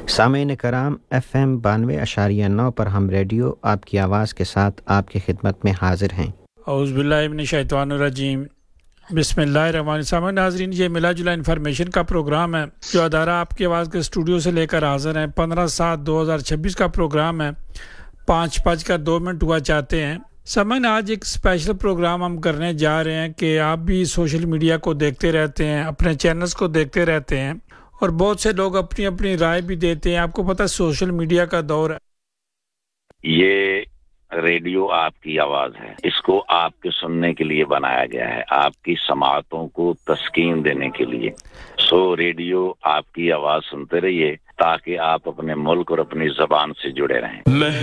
सामीन कराम FM 92.9 पर हम रेडियो आपकी आवाज़ के साथ आपकी खिदमत में हाजिर हैं। औज़ु बिल्लाहि मिनश शैतानिर रजीम बिस्मिल्लाहिर्रहमानिर्रहीम। नाज़रीन, ये मिला जुला इन्फॉर्मेशन का प्रोग्राम है जो अदारा आपकी आवाज़ के स्टूडियो से लेकर हाजिर हैं। 15/7/2026 का प्रोग्राम है। 5:02 हुआ चाहते हैं। समन आज एक स्पेशल प्रोग्राम हम करने जा रहे हैं कि आप भी सोशल मीडिया को देखते रहते हैं, अपने चैनल्स को देखते रहते हैं और बहुत से लोग अपनी अपनी राय भी देते हैं। आपको पता है सोशल मीडिया का दौर है। ये रेडियो आपकी आवाज है, इसको आपके सुनने के लिए बनाया गया है, आपकी समाअतों को तस्कीन देने के लिए। सो रेडियो आपकी आवाज सुनते रहिए ताकि आप अपने मुल्क और अपनी ज़बान से जुड़े रहें।